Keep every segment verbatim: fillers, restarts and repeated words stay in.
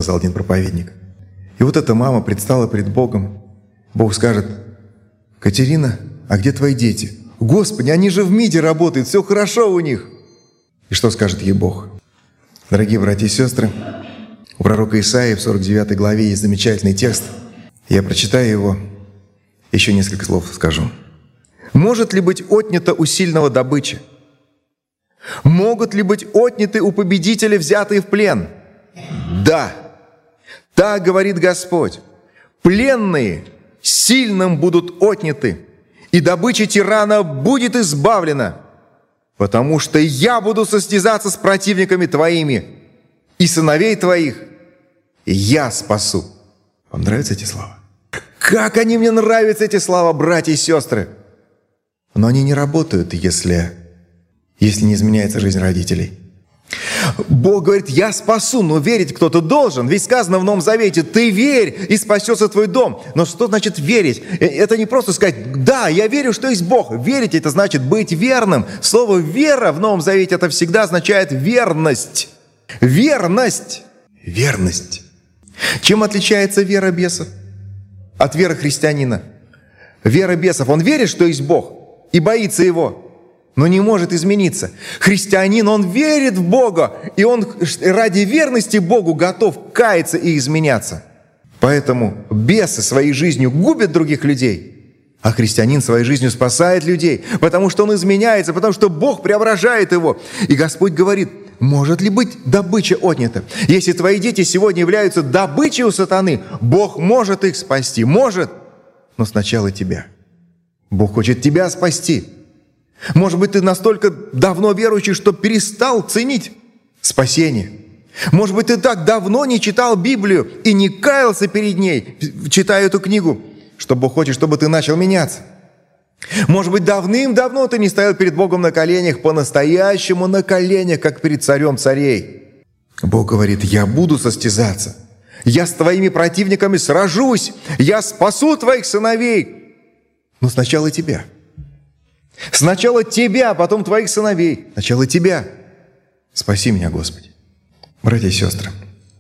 сказал один проповедник. И вот эта мама предстала перед Богом. Бог скажет: «Катерина, а где твои дети? Господи, они же в МИДе работают, все хорошо у них». И что скажет ей Бог? Дорогие братья и сестры, у пророка Исаии в сорок девятой главе есть замечательный текст. Я прочитаю его, еще несколько слов скажу. «Может ли быть отнято у сильного добыча? Могут ли быть отняты у победителя, взятые в плен? Да, так говорит Господь. Пленные сильным будут отняты, и добыча тирана будет избавлена, потому что я буду состязаться с противниками твоими, и сыновей твоих я спасу». Вам нравятся эти слова? Как они мне нравятся, эти слова, братья и сестры! Но они не работают, если, если не изменяется жизнь родителей. Бог говорит: «Я спасу», но верить кто-то должен. Ведь сказано в Новом Завете: «Ты верь, и спасется твой дом». Но что значит верить? Это не просто сказать: «Да, я верю, что есть Бог». Верить — это значит быть верным. Слово «вера» в Новом Завете — это всегда означает верность. Верность. Верность. Чем отличается вера бесов от веры христианина? Вера бесов: он верит, что есть Бог, и боится Его, но не может измениться. Христианин, он верит в Бога, и он ради верности Богу готов каяться и изменяться. Поэтому бесы своей жизнью губят других людей, а христианин своей жизнью спасает людей, потому что он изменяется, потому что Бог преображает его. И Господь говорит: может ли быть добыча отнята? Если твои дети сегодня являются добычей у сатаны, Бог может их спасти, может, но сначала тебя. Бог хочет тебя спасти. Может быть, ты настолько давно верующий, что перестал ценить спасение. Может быть, ты так давно не читал Библию и не каялся перед ней, читая эту книгу, что Бог хочет, чтобы ты начал меняться. Может быть, давным-давно ты не стоял перед Богом на коленях, по-настоящему на коленях, как перед царем царей. Бог говорит: «Я буду состязаться. Я с твоими противниками сражусь. Я спасу твоих сыновей. Но сначала тебя. Сначала тебя, потом твоих сыновей. Сначала тебя. Спаси меня, Господи». Братья и сестры,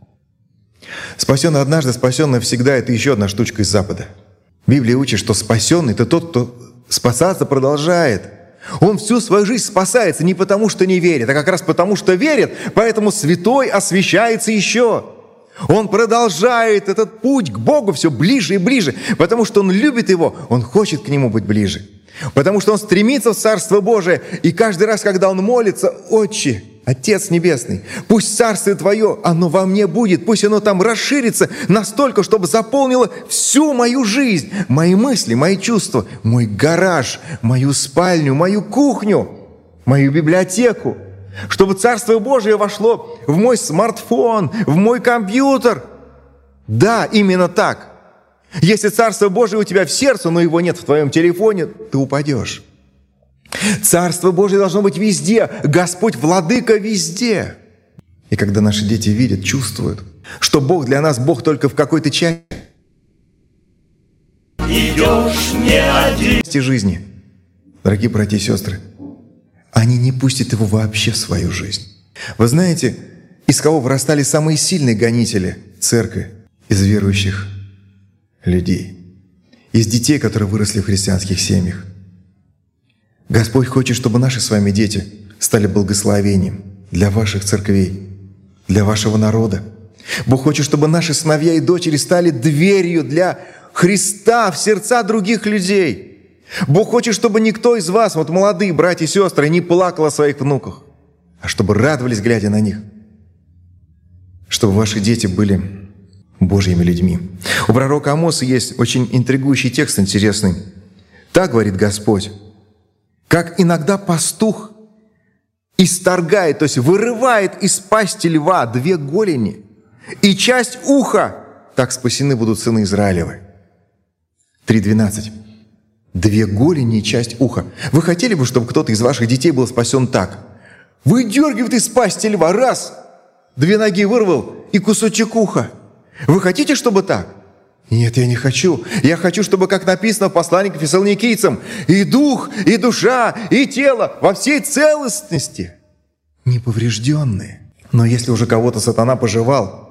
спасенный однажды, спасенный всегда — это еще одна штучка из Запада. Библия учит, что спасенный — это тот, кто спасаться продолжает. Он всю свою жизнь спасается не потому, что не верит, а как раз потому, что верит. Поэтому святой освящается еще. Он продолжает этот путь к Богу все ближе и ближе, потому что он любит Его, он хочет к Нему быть ближе. Потому что он стремится в Царство Божие, и каждый раз, когда он молится: «Отче, Отец Небесный, пусть Царствие Твое, оно во мне будет, пусть оно там расширится настолько, чтобы заполнило всю мою жизнь, мои мысли, мои чувства, мой гараж, мою спальню, мою кухню, мою библиотеку, чтобы Царство Божие вошло в мой смартфон, в мой компьютер». Да, именно так. Если Царство Божие у тебя в сердце, но его нет в твоем телефоне, ты упадешь. Царство Божие должно быть везде. Господь Владыка везде. И когда наши дети видят, чувствуют, что Бог для нас Бог только в какой-то части идешь не один жизни, дорогие братья и сестры, они не пустят Его вообще в свою жизнь. Вы знаете, из кого вырастали самые сильные гонители церкви? Из верующих людей. Из детей, которые выросли в христианских семьях. Господь хочет, чтобы наши с вами дети стали благословением для ваших церквей, для вашего народа. Бог хочет, чтобы наши сыновья и дочери стали дверью для Христа в сердца других людей. Бог хочет, чтобы никто из вас, вот молодые братья и сестры, не плакал о своих внуках, а чтобы радовались, глядя на них. Чтобы ваши дети были Божьими людьми. У пророка Амоса есть очень интригующий текст интересный. Так говорит Господь: «Как иногда пастух исторгает, то есть вырывает из пасти льва две голени и часть уха, так спасены будут сыны Израилевы». три двенадцать. Две голени и часть уха. Вы хотели бы, чтобы кто-то из ваших детей был спасен так? Выдергивает из пасти льва, раз, две ноги вырвал и кусочек уха. Вы хотите, чтобы так? Нет, я не хочу. Я хочу, чтобы, как написано в послании к фессалоникийцам, и дух, и душа, и тело во всей целостности, неповрежденные. Но если уже кого-то сатана пожевал,